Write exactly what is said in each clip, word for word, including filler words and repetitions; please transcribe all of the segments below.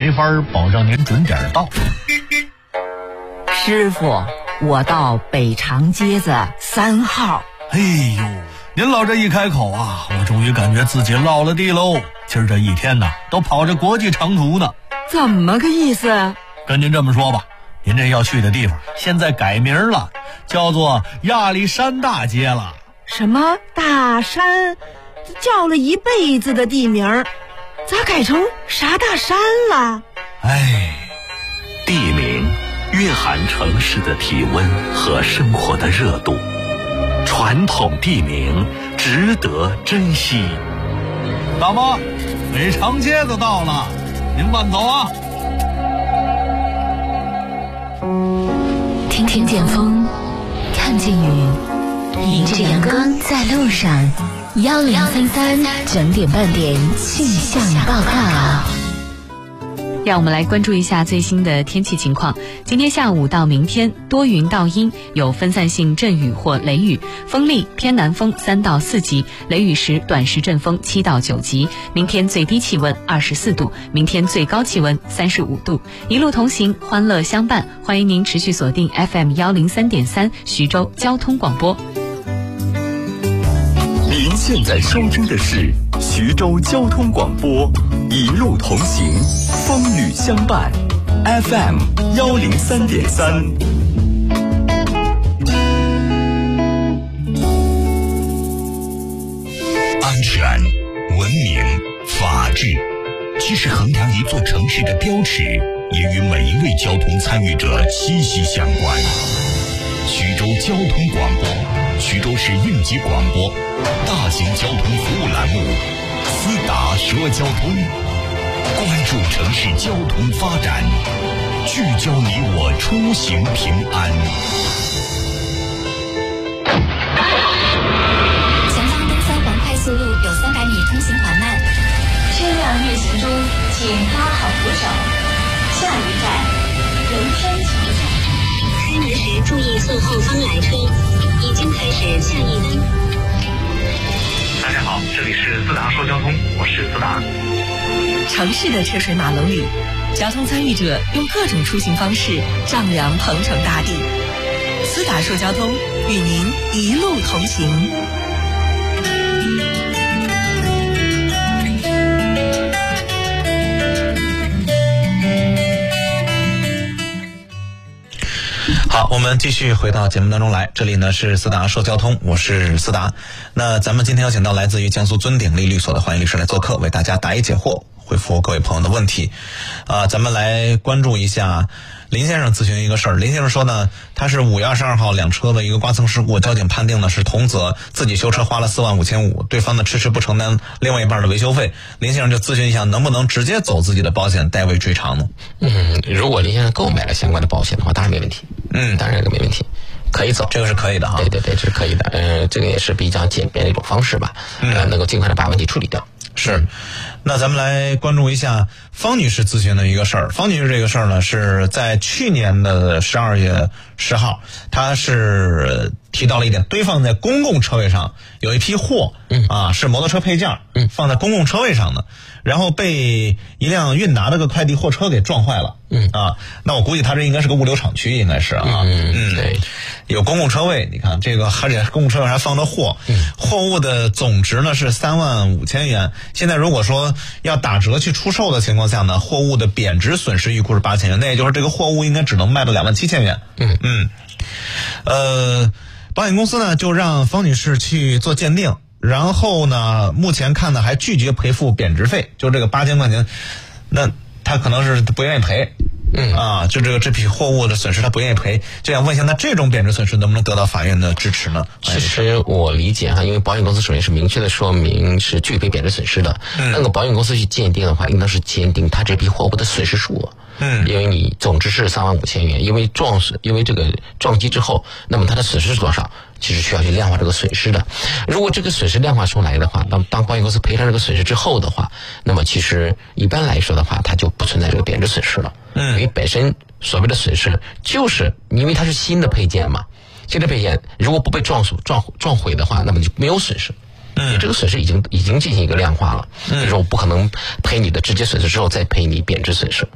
没法保证您准点到。 师傅，我到北长街子三号。 哎呦，您老这一开口啊，我终于感觉自己落了地喽。今儿这一天呐，都跑着国际长途呢。 怎么个意思？ 跟您这么说吧，您这要去的地方现在改名了，叫做亚历山大街了。 什么大山？叫了一辈子的地名，咋改成啥大山了？ 哎， 地名蕴含城市的体温和生活的热度，传统地名值得珍惜。 大妈，北长街子到了，您慢走啊。 听听见风，看见雨，迎着阳光在路上。幺零三三整点半点气象报告。 让我们来关注一下最新的天气情况。今天下午到明天多云到阴，有分散性阵雨或雷雨，风力偏南风三到四级，雷雨时短时阵风七到九级。明天最低气温二十四度，明天最高气温三十五度。一路同行，欢乐相伴，欢迎您持续锁定 F M 幺零三点三徐州交通广播。 您现在收听的是徐州交通广播，一路同行，风雨相伴 ，F M 幺零三点三。安全、文明、法治，其实衡量一座城市的标尺，也与每一位交通参与者息息相关。徐州交通广播，徐州市应急广播，大型交通服务栏目，思达说交通，关注城市交通发展，聚焦你我出行平安。 前方东三环快速路有三百米通行缓慢，车辆运行中，请拉好扶手。下一站，龙山桥站。开门时注意侧后方来车，已经开始下一班。 大家好，这里是思达说交通，我是思达。 城市的车水马龙里，交通参与者用各种出行方式丈量鹏程大地。思达说交通，与您一路同行。 好，我们继续回到节目当中来，这里呢是思达说交通，我是思达。那咱们今天邀请到来自于江苏尊鼎利律所的黄毅律师来做客，为大家答疑解惑，回复各位朋友的问题。啊、呃，咱们来关注一下林先生咨询一个事儿。林先生说呢，他是五月二十二号两车的一个刮蹭事故，交警判定呢是同责，自己修车花了四万五千五，对方呢迟迟不承担另外一半的维修费。林先生就咨询一下，能不能直接走自己的保险代为追偿呢？ 嗯，如果林先生购买了相关的保险的话，当然没问题。嗯，当然这个没问题，可以走， 这个是可以的哈。 对对对，这是可以的。呃，这个也是比较简便的一种方式吧，嗯、呃，能够尽快的把问题处理掉。 是，那咱们来关注一下方女士咨询的一个事儿。方女士这个事儿呢，是在去年的十二月十号，她是提到了一点，堆放在公共车位上有一批货，嗯啊，是摩托车配件，嗯，放在公共车位上的，然后被一辆运达的个快递货车给撞坏了，嗯啊，那我估计它这应该是个物流厂区，应该是啊，嗯嗯，对，有公共车位，你看这个，而且公共车位还放着货，嗯，货物的总值呢是三万五千元。现在如果说要打折去出售的情况下呢，货物的贬值损失预估是八千元，那也就是这个货物应该只能卖到两万七千元。嗯嗯，呃，保险公司呢就让方女士去做鉴定，然后呢，目前看呢还拒绝赔付贬值费，就这个八千块钱，那他可能是不愿意赔。嗯啊，就这个这批货物的损失他不愿意赔，就想问一下，那这种贬值损失能不能得到法院的支持呢？ 其实我理解哈，因为保险公司首先是明确的说明是拒赔贬值损失的，嗯，那个保险公司去鉴定的话，应当是鉴定他这批货物的损失数额。嗯，因为你总值是三万五千元，因为撞损，因为这个撞击之后，那么它的损失是多少？其实需要去量化这个损失的。如果这个损失量化出来的话，当当保险公司赔偿这个损失之后的话，那么其实一般来说的话，它就不存在这个贬值损失了。嗯，因为本身所谓的损失，就是因为它是新的配件嘛，新的配件如果不被撞损撞撞毁的话，那么就没有损失。嗯，这个损失已经已经进行一个量化了。嗯，就是我不可能赔你的直接损失之后再赔你贬值损失。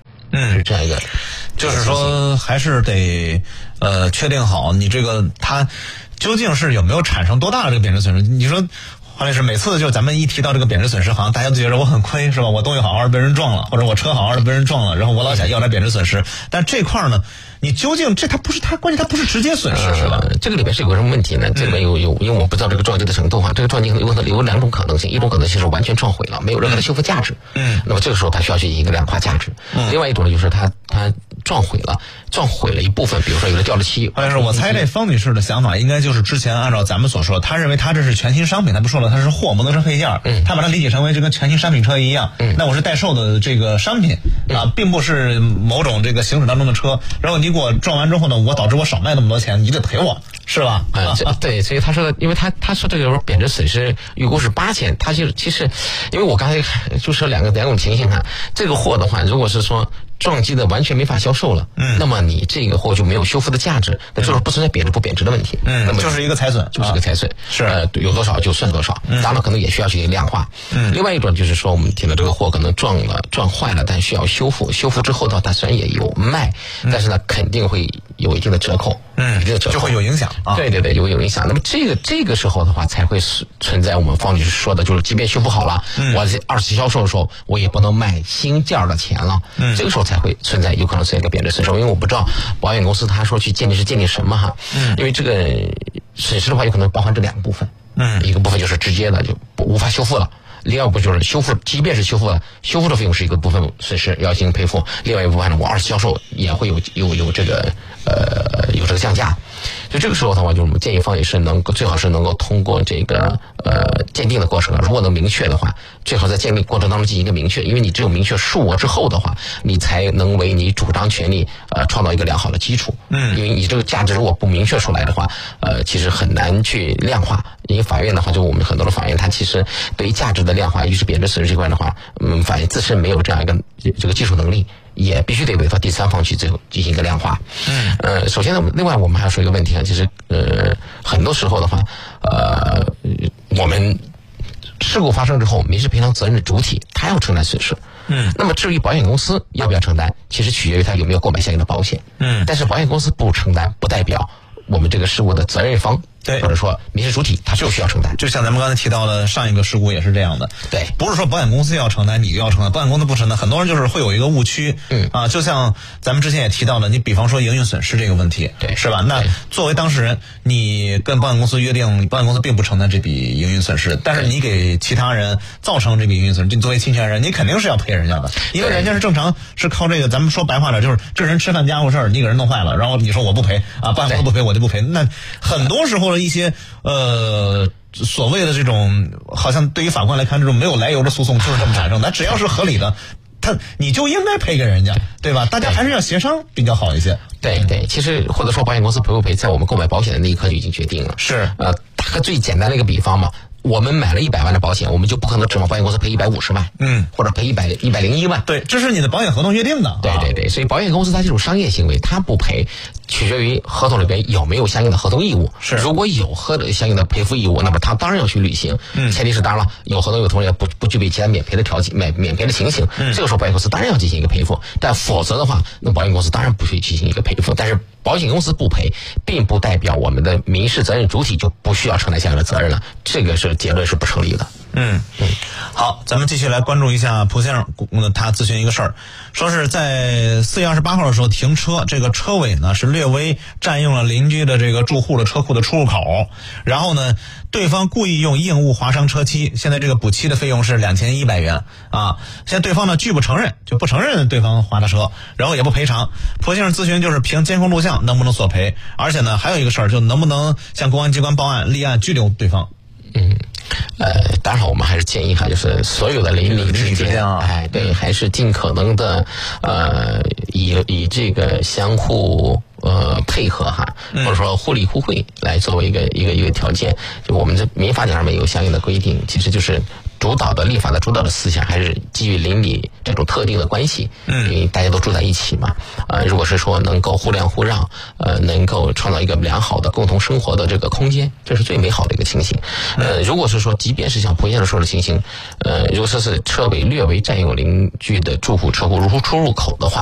嗯， 是这样一个， 就是说还是得呃确定好你这个它究竟是有没有产生多大的这个贬值损失。你说黄律师，每次就咱们一提到这个贬值损失，好像大家都觉得我很亏是吧？我东西好好的被人撞了，或者我车好好的被人撞了，然后我老想要来贬值损失。但这块呢，你究竟这它不是它关键它不是直接损失、呃、是吧？ 这个里面是有个什么问题呢？这里面有有，因为我不知道这个撞击的程度哈，这个撞击有有有两种可能性，一种可能性是完全撞毁了，没有任何的修复价值。嗯，那么这个时候它需要进行一个量化价值。嗯，另外一种呢就是它它撞毁了，撞毁了一部分，比如说有的掉了漆。 但是我猜这方女士的想法应该就是之前按照咱们所说，她认为她这是全新商品，她不说了，它是货，不能是配件。嗯，她把它理解成为这跟全新商品车一样。嗯，那我是代售的这个商品啊，并不是某种这个行驶当中的车。然后你给我撞完之后呢，我导致我少卖那么多钱，你得赔我，是吧？ 啊，这对，所以他说的，因为他他说这个贬值损失预估是八千，他就其实，因为我刚才就说两个两种情形哈，这个货的话，如果是说撞击的完全没法销售了，嗯，那么你这个货就没有修复的价值，那就是不存在贬值不贬值的问题， 嗯，那么就是一个财损， 就是个财损， 是呃有多少就算多少， 嗯， 当然可能也需要进行量化，嗯，另外一种就是说我们听到这个货可能撞了撞坏了，但需要修复，修复之后呢，它虽然也有卖，但是呢肯定会有一定的折扣， 嗯， 一定的折扣就会有影响啊， 对对对，有有影响。那么这个这个时候的话，才会存在我们方女士说的，就是即便修复好了，嗯，我二次销售的时候，我也不能卖新件的钱了，嗯，这个时候才会存在有可能存在一个贬值损失，因为我不知道保险公司他说去鉴定是鉴定什么哈，嗯，因为这个损失的话，有可能包含这两个部分，嗯，一个部分就是直接的就无法修复了。另外一部分就是修复，即便是修复了，修复的费用是一个部分损失要进行赔付，另外一部分呢，我二次销售也会有有有这个呃有这个降价。就这个时候的话，就是我们建议方也是能够最好是能够通过这个呃鉴定的过程，如果能明确的话，最好在鉴定过程当中进行一个明确，因为你只有明确数额之后的话，你才能为你主张权利呃创造一个良好的基础。嗯，因为你这个价值如果不明确出来的话，呃，其实很难去量化。因为法院的话，就我们很多的法院，它其实对于价值的量化，尤其是贬值损失这块的话，嗯，法院自身没有这样一个这个技术能力。也必须得委托第三方去最后进行一个量化。嗯，呃，首先呢，另外我们还要说一个问题啊，其实呃，很多时候的话，呃，我们事故发生之后，民事赔偿责任的主体他要承担损失。嗯，那么至于保险公司要不要承担，其实取决于他有没有购买相应的保险。嗯，但是保险公司不承担，不代表我们这个事故的责任方。对，或者说民事主体它就需要承担， 就像咱们刚才提到的上一个事故也是这样的。 对， 不是说保险公司要承担，你就要承担，保险公司不承担，很多人就是会有一个误区。嗯啊，就像咱们之前也提到了，你比方说营运损失这个问题， 对， 是吧？那作为当事人，你跟保险公司约定，保险公司并不承担这笔营运损失，但是你给其他人造成这笔营运损失，你作为侵权人，你肯定是要赔人家的，因为人家是正常是靠这个，咱们说白话点，就是这人吃饭家伙事儿，你给人弄坏了，然后你说我不赔啊，保险公司不赔我就不赔，那很多时候的一些。呃，所谓的这种，好像对于法官来看，这种没有来由的诉讼就是这么产生的。只要是合理的，他你就应该赔给人家，对吧？大家还是要协商比较好一些。 对对，其实或者说保险公司赔不赔，在我们购买保险的那一刻就已经决定了。 是， 呃，打个最简单的一个比方嘛。我们买了一百万的保险，我们就不可能指望保险公司赔一百五十万，嗯，或者赔一百一百零一万。 对，这是你的保险合同约定的。 对对对，所以保险公司它这种商业行为，它不赔，取决于合同里边有没有相应的合同义务。 是， 如果有合相应的赔付义务，那么它当然要去履行。嗯，前提是当然了，有合同有同意不不具备其他免赔的条件、免免赔的情形，嗯，这个时候保险公司当然要进行一个赔付。但否则的话，那保险公司当然不需进行一个赔付。但是保险公司不赔，并不代表我们的民事责任主体就不需要承担相应的责任了。这个是结论是不成立的。 嗯嗯，好，咱们继续来关注一下蒲先生，他咨询一个事儿，说是在四月二十八号的时候停车，这个车尾呢是略微占用了邻居的这个住户的车库的出入口，然后呢，对方故意用硬物划伤车漆，现在这个补漆的费用是两千一百元啊。现在对方呢拒不承认，就不承认对方划的车，然后也不赔偿。蒲先生咨询就是凭监控录像能不能索赔，而且呢还有一个事儿，就能不能向公安机关报案立案拘留对方。 嗯，呃，当然我们还是建议哈，就是所有的邻里之间，哎，对，还是尽可能的，呃，以以这个相互呃配合哈，或者说互利互惠来作为一个一个一个条件。就我们这民法典上面有相应的规定，其实就是主导的立法的主导的思想还是基于邻里这种特定的关系，嗯，因为大家都住在一起嘛，呃，如果是说能够互谅互让，呃，能够创造一个良好的共同生活的这个空间，这是最美好的一个情形。呃，如果是说，即便是像蒲先生说的情形，呃，如果说是车尾略微占用邻居的住户车库入出入口的话，